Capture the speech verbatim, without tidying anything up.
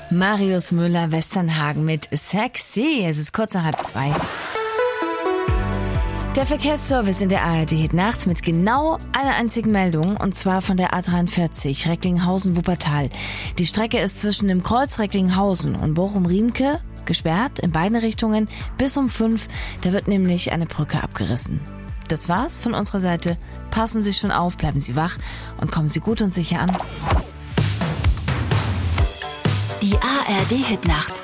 Marius Müller, Westernhagen mit Sexy. Es ist kurz nach halb zwei. Der Verkehrsservice in der A R D Hit Nacht mit genau einer einzigen Meldung, und zwar von der A dreiundvierzig Recklinghausen-Wuppertal. Die Strecke ist zwischen dem Kreuz Recklinghausen und Bochum-Riemke gesperrt in beiden Richtungen bis um fünf. Da wird nämlich eine Brücke abgerissen. Das war's von unserer Seite. Passen Sie schon auf, bleiben Sie wach und kommen Sie gut und sicher an. Die A R D Hit Nacht.